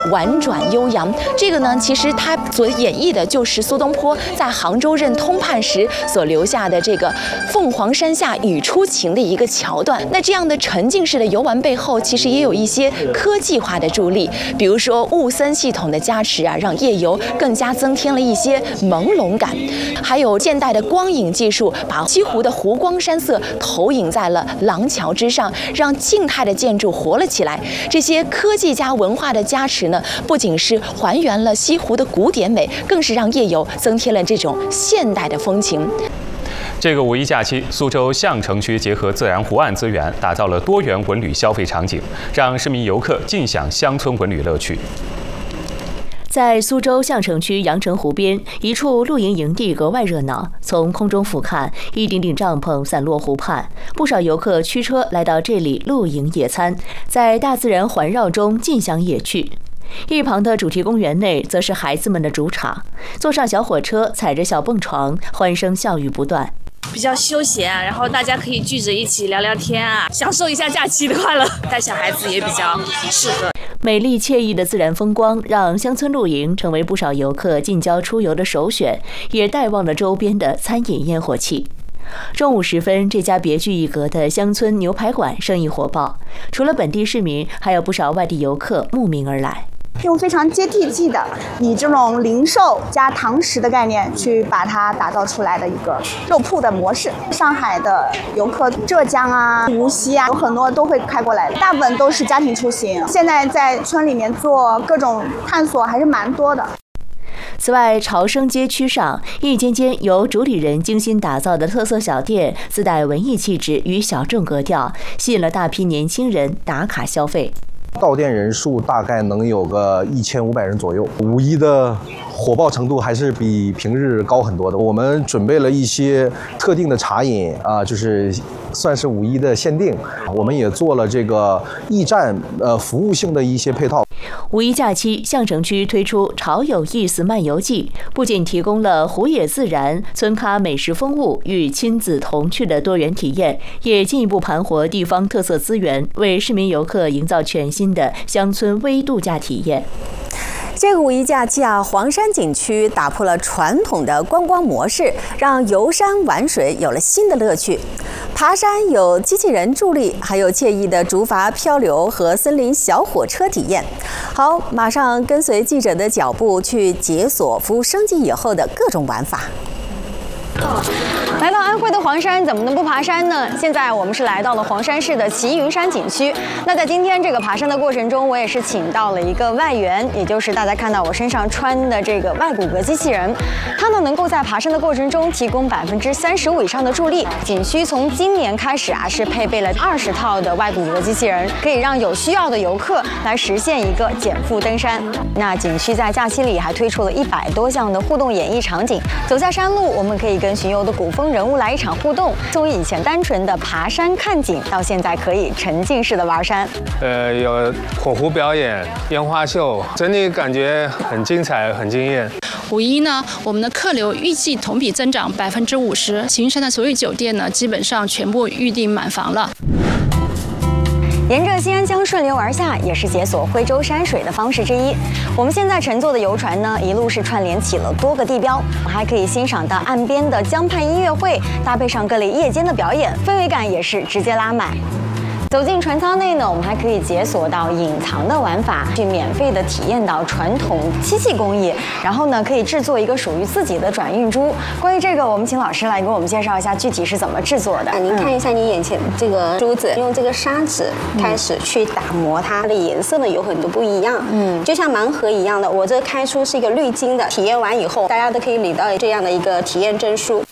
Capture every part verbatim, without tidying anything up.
婉转悠扬，这个呢，其实他所演绎的就是苏东坡在杭州任通判时所留下的这个凤凰山下雨初晴的一个桥段。那这样的沉浸式的游玩背后，其实也有一些科技化的助力，比如说雾森系统的加持啊，让夜游更加增添了一些朦胧感。还有现代的光影技术，把西湖的湖光山色投影在了廊桥之上，让静态的建筑活了起来。这些科技加文化的加持呢，不仅是还原了西湖的古典美，更是让夜游增添了这种现代的风情。 这个五一假期，苏州相城区结合自然湖岸资源，打造了多元文旅消费场景，让市民游客尽享乡村文旅乐趣。 在苏州相城区阳城湖边，一处露营营地格外热闹。从空中俯瞰，一顶顶帐篷散落湖畔，不少游客驱车来到这里露营野餐，在大自然环绕中尽享野趣。一旁的主题公园内，则是孩子们的主场。坐上小火车，踩着小蹦床，欢声笑语不断。 比较休闲，然后大家可以聚着一起聊聊天啊，享受一下假期的快乐。带小孩子也比较适合。 美丽惬意的自然风光，让乡村露营成为不少游客近郊出游的首选，也带旺了周边的餐饮烟火气。中午时分，这家别具一格的乡村牛排馆生意火爆，除了本地市民，还有不少外地游客慕名而来。 用非常接地气的，以这种零售加堂食的概念去把它打造出来的一个肉铺的模式。上海的游客，浙江啊、无锡啊，有很多都会开过来的，大部分都是家庭出行。现在在村里面做各种探索还是蛮多的。 此外，朝生街区上一间间由主理人精心打造的特色小店，自带文艺气质与小众格调，吸引了大批年轻人打卡消费。 到店人数大概能有个一千五百人左右。五一的火爆程度还是比平日高很多的。我们准备了一些特定的茶饮啊，就是算是五一的限定。我们也做了这个驿站呃服务性的一些配套。 五一假期，相城区推出潮有意思漫游记，不仅提供了湖野自然、村咖美食风物与亲子童趣的多元体验，也进一步盘活地方特色资源，为市民游客营造全新的乡村微度假体验。 这个五一假期啊，黄山景区打破了传统的观光模式，让游山玩水有了新的乐趣。爬山有机器人助力，还有惬意的竹筏漂流和森林小火车体验。好，马上跟随记者的脚步去解锁服务升级以后的各种玩法。 来到安徽的黄山，怎么能不爬山呢？现在我们是来到了黄山市的齐云山景区。那在今天这个爬山的过程中，我也是请到了一个外援，也就是大家看到我身上穿的这个外骨骼机器人。它呢能够在爬山的过程中提供百分之三十五以上的助力。景区从今年开始啊，是配备了二十套的外骨骼机器人，可以让有需要的游客来实现一个减负登山。那景区在假期里还推出了一百多项的互动演绎场景。走下山路，我们可以跟巡游的古风人物来一场互动，从以前单纯的爬山看景，到现在可以沉浸式的玩山。 呃，有火狐表演、烟花秀，整体感觉很精彩，很惊艳。 五一呢，我们的客流预计同比增长百分之五十，齐云山的所有酒店呢，基本上全部预订满房了。 沿着新安江顺流而下，也是解锁徽州山水的方式之一。我们现在乘坐的游船呢，一路是串联起了多个地标，还可以欣赏到岸边的江畔音乐会，搭配上各类夜间的表演，氛围感也是直接拉满。走进船舱内呢，我们还可以解锁到隐藏的玩法，去免费的体验到传统漆器工艺，然后呢，可以制作一个属于自己的转运珠。关于这个，我们请老师来给我们介绍一下具体是怎么制作的。 啊，您看一下你眼前这个珠子，用这个砂纸开始去打磨它，它的颜色呢有很多不一样，嗯，就像盲盒一样的。我这个开出是一个滤晶的，体验完以后，大家都可以领到这样的一个体验证书。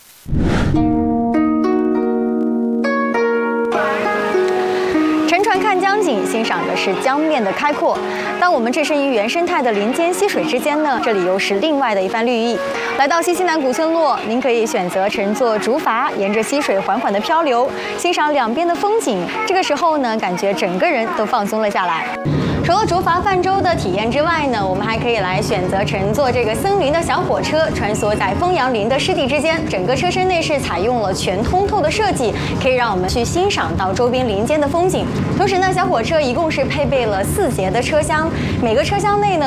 乘船看江景，欣赏的是江面的开阔。当我们置身于原生态的林间溪水之间呢，这里又是另外的一番绿意。来到西溪南古村落，您可以选择乘坐竹筏，沿着溪水缓缓的漂流，欣赏两边的风景。这个时候呢，感觉整个人都放松了下来。除了竹筏泛舟的体验之外呢，我们还可以来选择乘坐这个森林的小火车，穿梭在枫杨林的湿地之间。整个车身内饰采用了全通透的设计，可以让我们去欣赏到周边林间的风景。同时呢，小火车一共是配备了四节的车厢，每个车厢内呢